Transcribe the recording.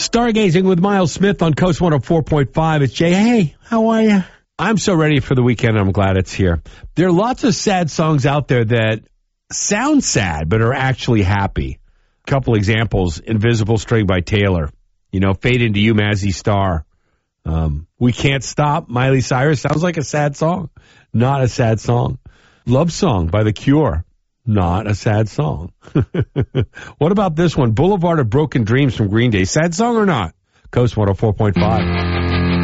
Stargazing with Miles Smith on Coast 104.5. It's Jay. Hey, how are you? I'm so ready for the weekend. I'm glad it's here. There are lots of sad songs out there that sound sad but are actually happy. A couple examples. Invisible String by Taylor. Fade Into You, Mazzy Star. We Can't Stop, Miley Cyrus. Sounds like a sad song. Not a sad song. Love Song by The Cure. Not a sad song. What about this one? Boulevard of Broken Dreams from Green Day. Sad song or not? Coast 104.5.